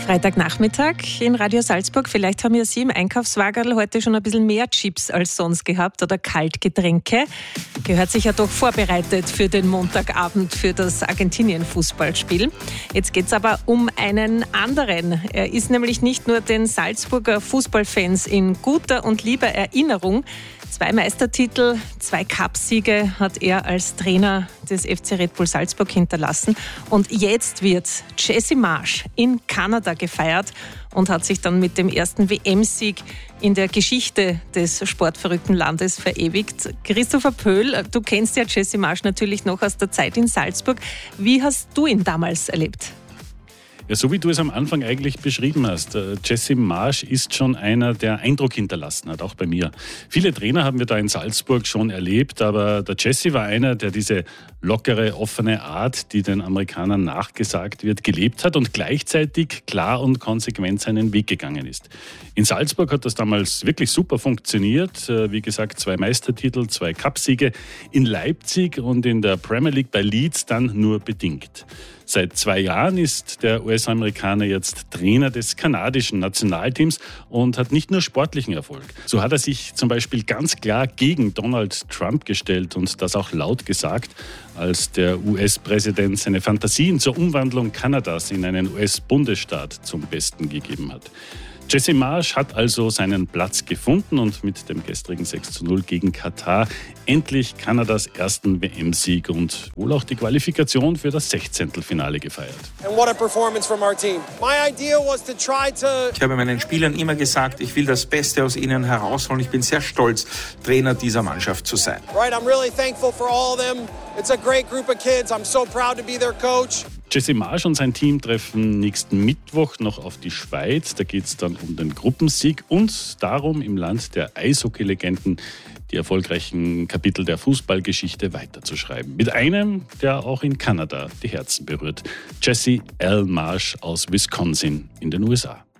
Freitagnachmittag in Radio Salzburg. Vielleicht haben ja Sie im Einkaufswagerl heute schon ein bisschen mehr Chips als sonst gehabt oder Kaltgetränke. Gehört sich ja doch vorbereitet für den Montagabend, für das Argentinien-Fußballspiel. Jetzt geht es aber um einen anderen. Er ist nämlich nicht nur den Salzburger Fußballfans in guter und lieber Erinnerung. 2 Meistertitel, 2 Cupsiege hat er als Trainer des FC Red Bull Salzburg hinterlassen. Und jetzt wird Jesse Marsch in Kanada gefeiert und hat sich dann mit dem ersten WM-Sieg in der Geschichte des sportverrückten Landes verewigt. Christopher Pöhl, du kennst ja Jesse Marsch natürlich noch aus der Zeit in Salzburg. Wie hast du ihn damals erlebt? Ja, so wie du es am Anfang eigentlich beschrieben hast. Jesse Marsch ist schon einer, der Eindruck hinterlassen hat, auch bei mir. Viele Trainer haben wir da in Salzburg schon erlebt, aber der Jesse war einer, der diese lockere, offene Art, die den Amerikanern nachgesagt wird, gelebt hat und gleichzeitig klar und konsequent seinen Weg gegangen ist. In Salzburg hat das damals wirklich super funktioniert. Wie gesagt, 2 Meistertitel, 2 Cupsiege. In Leipzig und in der Premier League bei Leeds dann nur bedingt. Seit 2 Jahren ist der US-Amerikaner jetzt Trainer des kanadischen Nationalteams und hat nicht nur sportlichen Erfolg. So hat er sich zum Beispiel ganz klar gegen Donald Trump gestellt und das auch laut gesagt, als der US-Präsident seine Fantasien zur Umwandlung Kanadas in einen US-Bundesstaat zum Besten gegeben hat. Jesse Marsch hat also seinen Platz gefunden und mit dem gestrigen 6:0 gegen Katar endlich Kanadas ersten WM-Sieg und wohl auch die Qualifikation für das 16. Finale gefeiert. Ich habe meinen Spielern immer gesagt, ich will das Beste aus ihnen herausholen. Ich bin sehr stolz, Trainer dieser Mannschaft zu sein. I'm really thankful for all of them. It's a great group of kids. I'm so proud to be their coach. Jesse Marsch und sein Team treffen nächsten Mittwoch noch auf die Schweiz. Da geht es dann um den Gruppensieg und darum, im Land der Eishockey-Legenden die erfolgreichen Kapitel der Fußballgeschichte weiterzuschreiben. Mit einem, der auch in Kanada die Herzen berührt. Jesse L. Marsch aus Wisconsin in den USA.